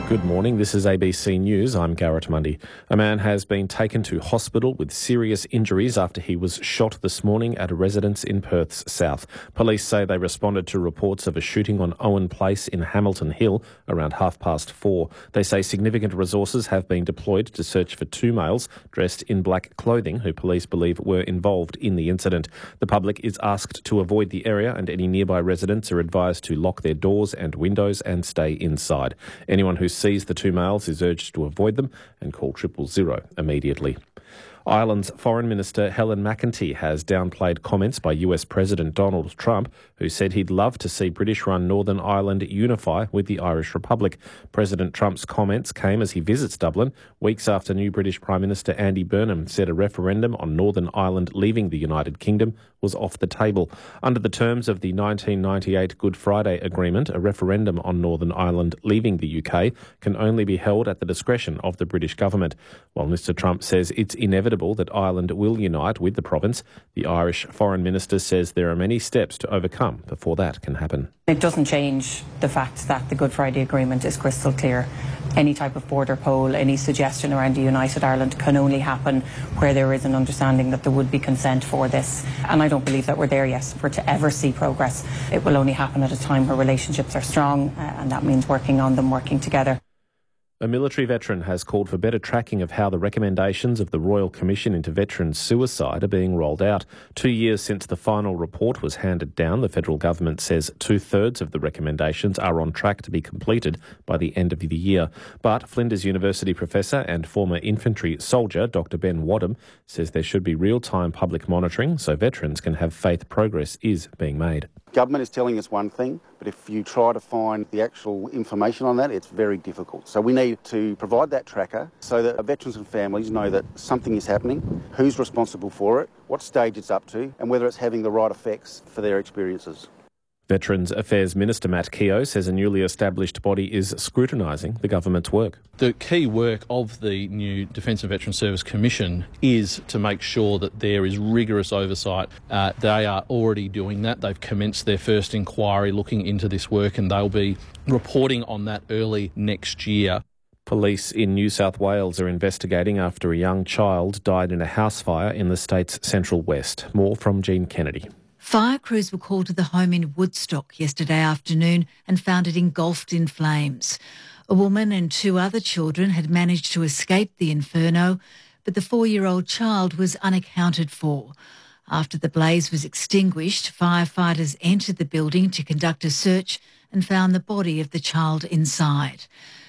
Good morning, this is ABC News. I'm Garrett Mundy. A man has been taken to hospital with serious injuries after he was shot this morning at a residence in Perth's south. Police say they responded to reports of a shooting on Owen Place in Hamilton Hill around 4:30. They say significant resources have been deployed to search for two males dressed in black clothing who police believe were involved in the incident. The public is asked to avoid the area and any nearby residents are advised to lock their doors and windows and stay inside. Anyone who sees the two males is urged to avoid them and call 000 immediately. Ireland's Foreign Minister Helen McEntee has downplayed comments by US President Donald Trump, who said he'd love to see British-run Northern Ireland unify with the Irish Republic. President Trump's comments came as he visits Dublin, weeks after new British Prime Minister Andy Burnham said a referendum on Northern Ireland leaving the United Kingdom was off the table. Under the terms of the 1998 Good Friday Agreement, a referendum on Northern Ireland leaving the UK can only be held at the discretion of the British government. While Mr Trump says it's inevitable that Ireland will unite with the province, the Irish Foreign Minister says there are many steps to overcome before that can happen. It doesn't change the fact that the Good Friday Agreement is crystal clear. Any type of border poll, any suggestion around a united Ireland can only happen where there is an understanding that there would be consent for this. And I don't believe that we're there yet for to ever see progress. It will only happen at a time where relationships are strong, and that means working on them, working together. A military veteran has called for better tracking of how the recommendations of the Royal Commission into Veterans' Suicide are being rolled out. 2 years since the final report was handed down, the federal government says 2/3 of the recommendations are on track to be completed by the end of the year. But Flinders University professor and former infantry soldier Dr Ben Wadham says there should be real-time public monitoring so veterans can have faith progress is being made. Government is telling us one thing, but if you try to find the actual information on that, it's very difficult. So we need to provide that tracker so that veterans and families know that something is happening, who's responsible for it, what stage it's up to, and whether it's having the right effects for their experiences. Veterans Affairs Minister Matt Keogh says a newly established body is scrutinising the government's work. The key work of the new Defence and Veterans Service Commission is to make sure that there is rigorous oversight. They are already doing that. They've commenced their first inquiry looking into this work and they'll be reporting on that early next year. Police in New South Wales are investigating after a young child died in a house fire in the state's central west. More from Jean Kennedy. Fire crews were called to the home in Woodstock yesterday afternoon and found it engulfed in flames. A woman and two other children had managed to escape the inferno, but the 4-year-old child was unaccounted for. After the blaze was extinguished, firefighters entered the building to conduct a search and found the body of the child inside.